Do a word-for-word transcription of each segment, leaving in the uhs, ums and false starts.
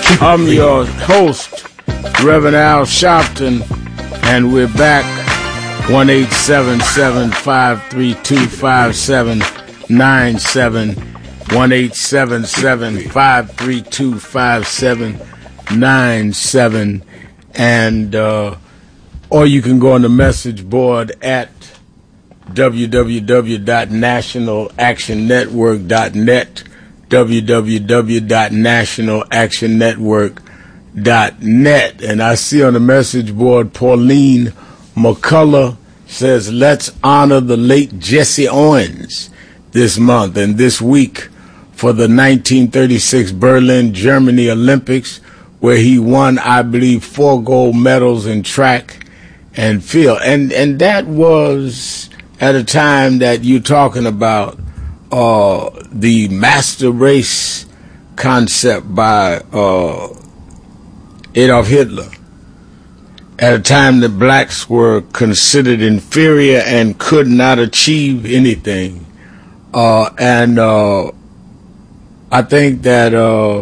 I'm your host, Reverend Al Sharpton, and we're back. one eight seven seven, five three two, five seven nine seven. one eight seven seven, five three two, five seven nine seven. And, uh, or you can go on the message board at w w w dot national action network dot net, w w w dot national action network dot net. And I see on the message board, Pauline McCullough says, let's honor the late Jesse Owens this month and this week for the nineteen thirty-six Berlin, Germany Olympics, where he won, I believe, four gold medals in track and field. And, and that was at a time that you're talking about uh, the master race concept by uh, Adolf Hitler, at a time that blacks were considered inferior and could not achieve anything. Uh, and uh, I think that uh,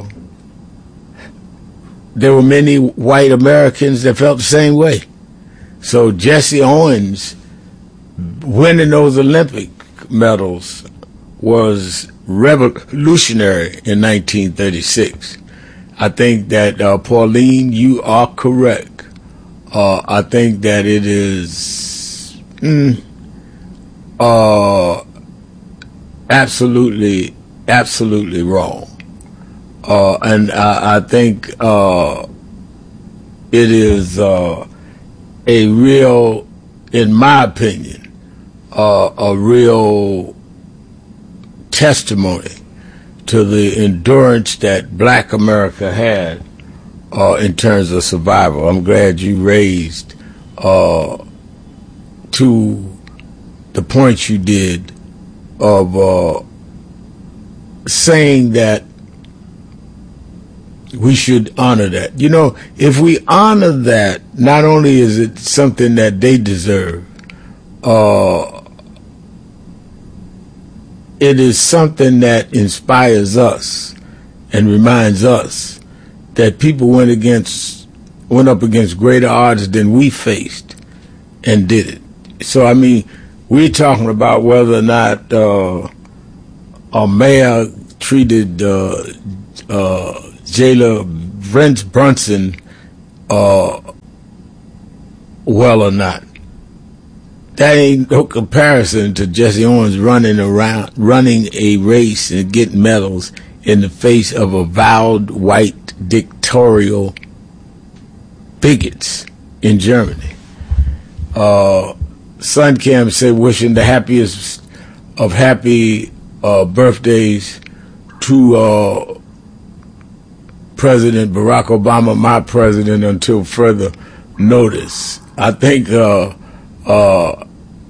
there were many white Americans that felt the same way. So Jesse Owens winning those Olympic medals was revolutionary in nineteen thirty-six. I think that, uh, Pauline, you are correct. Uh, I think that it is mm, uh, absolutely, absolutely wrong. Uh, and I, I think uh, it is uh, a real, in my opinion, uh, a real testimony to the endurance that black America had uh, in terms of survival. I'm glad you raised uh, to the point you did of uh, saying that we should honor that. You know, if we honor that, not only is it something that they deserve, uh, it is something that inspires us and reminds us that people went against, went up against greater odds than we faced and did it. So, I mean, we're talking about whether or not uh, a mayor treated uh, uh, jailer Brent Brunson uh, well or not. That ain't no comparison to Jesse Owens running around, running a race and getting medals in the face of avowed white dictatorial bigots in Germany. Uh, Suncam said, wishing the happiest of happy uh, birthdays to uh, President Barack Obama, my president, until further notice. I think uh, uh,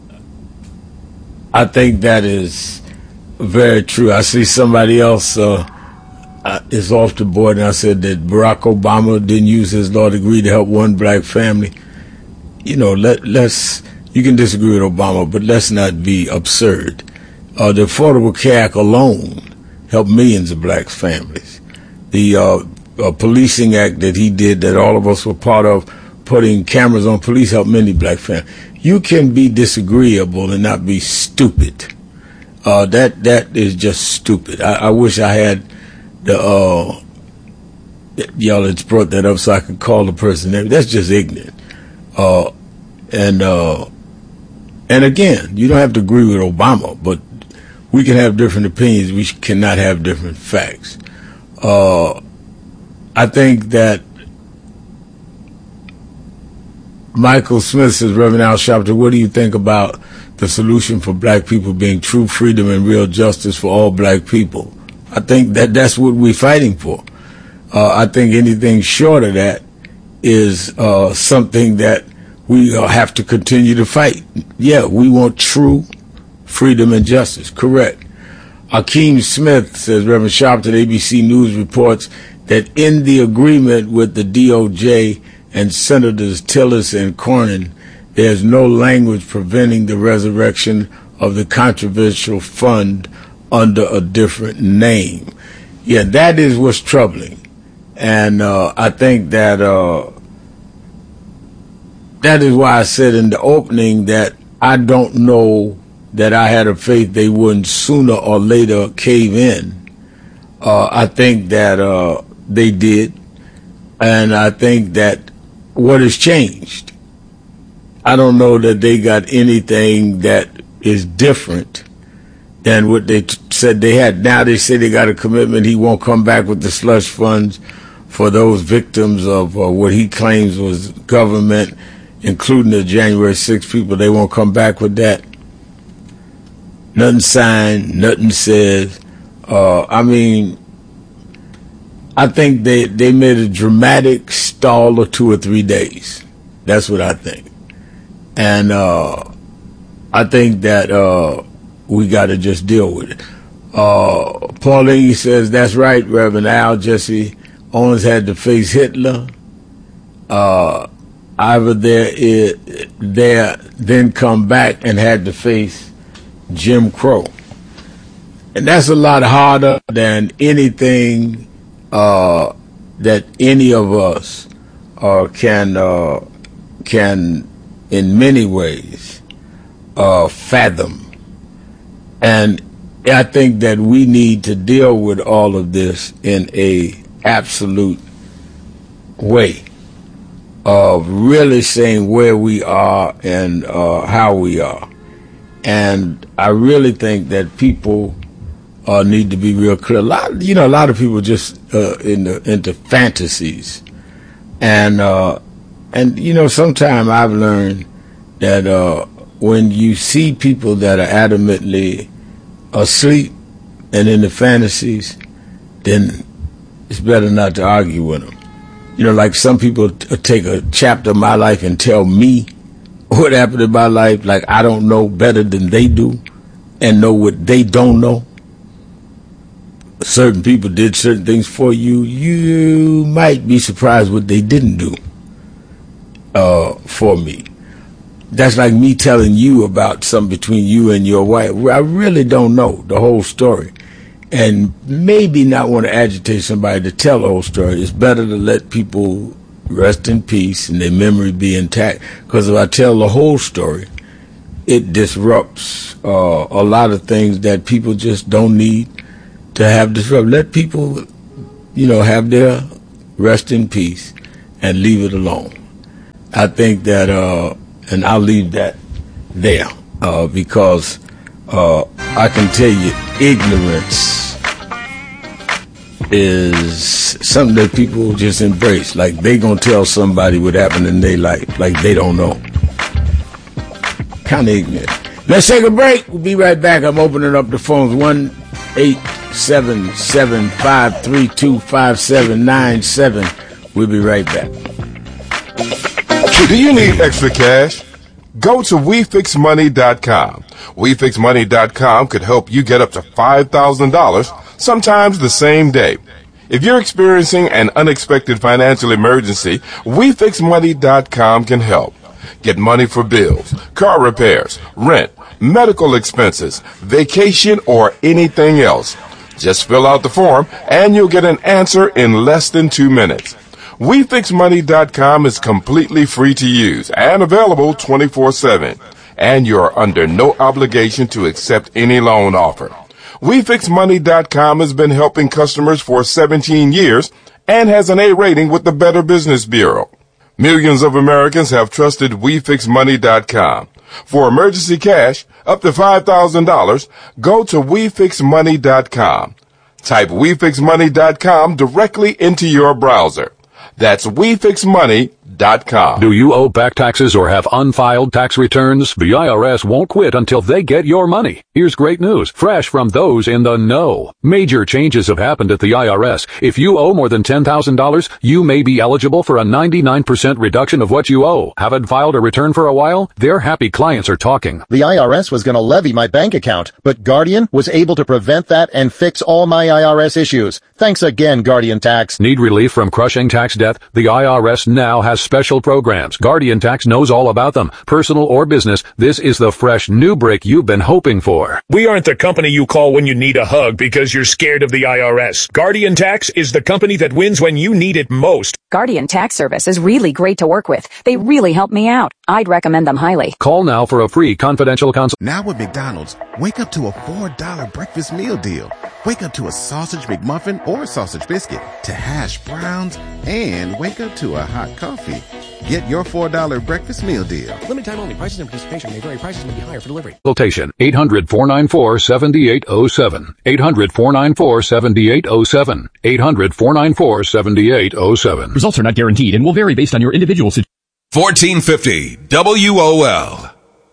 I think that is very true. I see somebody else uh, is off the board, and I said that Barack Obama didn't use his law degree to help one black family. You know, let, let's, you can disagree with Obama, but let's not be absurd. Uh, the Affordable Care Act alone helped millions of black families. The uh, uh, Policing Act that he did, that all of us were part of, putting cameras on police, helped many black families. You can be disagreeable and not be stupid. Uh, that that is just stupid. I, I wish I had the uh, y'all had brought that up so I could call the person name. That's just ignorant. Uh, and uh, and again, you don't have to agree with Obama, but we can have different opinions. We cannot have different facts. Uh, I think that Michael Smith says, Reverend Al Sharpton, what do you think about the solution for black people being true freedom and real justice for all black people? I think that that's what we're fighting for. Uh, I think anything short of that is uh, something that we uh, have to continue to fight. Yeah, we want true freedom and justice. Correct. Akeem Smith says, Reverend Sharpton, A B C News reports that in the agreement with the D O J and Senators Tillis and Cornyn, there's no language preventing the resurrection of the controversial fund under a different name. Yeah, that is what's troubling. And uh, I think that uh, that is why I said in the opening that I don't know that I had a faith they wouldn't sooner or later cave in. Uh, I think that uh, they did. And I think that what has changed, I don't know that they got anything that is different than what they t- said they had. Now they say they got a commitment. He won't come back with the slush funds for those victims of uh, what he claims was government, including the January sixth people. They won't come back with that. Nothing signed, nothing said. Uh, I mean, I think they, they made a dramatic stall of two or three days. That's what I think. And uh, I think that uh, we got to just deal with it. Uh, Pauline says, that's right, Reverend Al. Jesse Owens had to face Hitler. Uh, Ivor there, is, there then come back and had to face Jim Crow. And that's a lot harder than anything uh, that any of us uh, can, uh, can in many ways uh, fathom. And I think that we need to deal with all of this in a absolute way of really saying where we are and uh, how we are. And I really think that people uh, need to be real clear. A lot, you know, a lot of people just uh, in the, into fantasies, and uh, and you know, sometimes I've learned that uh, when you see people that are adamantly asleep and in the fantasies, then it's better not to argue with them. You know, like some people t- take a chapter of my life and tell me what happened in my life, like I don't know better than they do and know what they don't know. Certain people did certain things for you. You might be surprised what they didn't do uh, for me. That's like me telling you about something between you and your wife. I really don't know the whole story. And maybe not want to agitate somebody to tell the whole story. It's better to let people rest in peace and their memory be intact. Because if I tell the whole story, it disrupts uh, a lot of things that people just don't need to have disrupted. Let people, you know, have their rest in peace and leave it alone. I think that, uh, and I'll leave that there uh, because uh, I can tell you ignorance is something that people just embrace. Like they gonna tell somebody what happened in their life, like they don't know. Kind of ignorant. Let's take a break. We'll be right back. I'm opening up the phones. one eight seven seven, five three two, five seven nine seven. We'll be right back. Do you need extra cash? Go to we fix money dot com. we fix money dot com could help you get up to five thousand dollars, sometimes the same day. If you're experiencing an unexpected financial emergency, we fix money dot com can help. Get money for bills, car repairs, rent, medical expenses, vacation, or anything else. Just fill out the form and you'll get an answer in less than two minutes. we fix money dot com is completely free to use and available twenty-four seven. And you're under no obligation to accept any loan offer. we fix money dot com has been helping customers for seventeen years and has an A rating with the Better Business Bureau. Millions of Americans have trusted we fix money dot com. For emergency cash, up to five thousand dollars, go to we fix money dot com. Type we fix money dot com directly into your browser. That's we fix money dot com. Do you owe back taxes or have unfiled tax returns? The I R S won't quit until they get your money. Here's great news, fresh from those in the know. Major changes have happened at the I R S. If you owe more than ten thousand dollars, you may be eligible for a ninety-nine percent reduction of what you owe. Haven't filed a return for a while? Their happy clients are talking. The I R S was going to levy my bank account, but Guardian was able to prevent that and fix all my I R S issues. Thanks again, Guardian Tax. Need relief from crushing tax debt? The I R S now has special programs. Guardian Tax knows all about them. Personal or business, this is the fresh new brick you've been hoping for. We aren't the company you call when you need a hug because you're scared of the I R S. Guardian Tax is the company that wins when you need it most. Guardian Tax Service is really great to work with. They really help me out. I'd recommend them highly. Call now for a free confidential consult. Now with McDonald's, wake up to a four dollar breakfast meal deal. Wake up to a sausage McMuffin or sausage biscuit, to hash browns, and wake up to a hot coffee. Get your four dollar breakfast meal deal. Limited time only. Prices and participation may vary. Prices may be higher for delivery. Consultation eight hundred, four nine four, seven eight zero seven. eight hundred, four nine four, seven eight zero seven. eight hundred, four nine four, seven eight zero seven. Results are not guaranteed and will vary based on your individual situation. fourteen fifty W O L.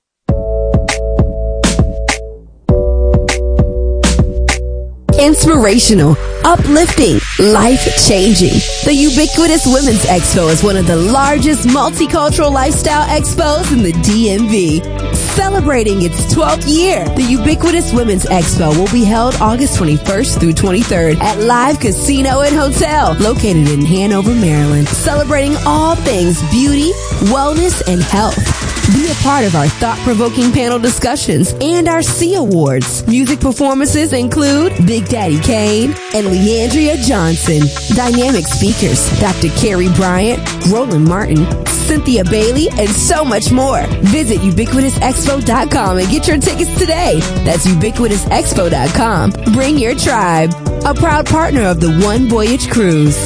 Inspirational, uplifting, life-changing. The Ubiquitous Women's Expo is one of the largest multicultural lifestyle expos in the D M V. Celebrating its twelfth year, the Ubiquitous Women's Expo will be held August twenty-first through twenty-third at Live Casino and Hotel, located in Hanover, Maryland, celebrating all things beauty, wellness, and health. Be a part of our thought-provoking panel discussions and our C Awards. Music performances include Big Daddy Kane and Leandria Johnson. Dynamic speakers, Doctor Carrie Bryant, Roland Martin, Cynthia Bailey, and so much more. Visit ubiquitous expo dot com and get your tickets today. That's ubiquitous expo dot com. Bring your tribe. A proud partner of the One Voyage Cruise.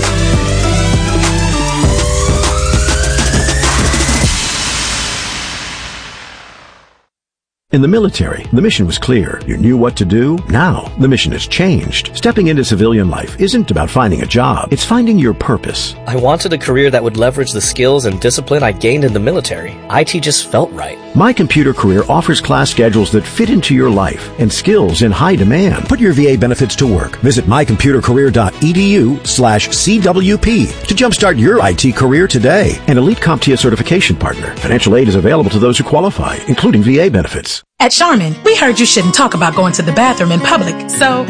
In the military, the mission was clear. You knew what to do. Now, the mission has changed. Stepping into civilian life isn't about finding a job. It's finding your purpose. I wanted a career that would leverage the skills and discipline I gained in the military. I T just felt right. My Computer Career offers class schedules that fit into your life and skills in high demand. Put your V A benefits to work. Visit my computer career dot e d u slash C W P to jumpstart your I T career today. An Elite CompTIA certification partner. Financial aid is available to those who qualify, including V A benefits. At Charmin, we heard you shouldn't talk about going to the bathroom in public, so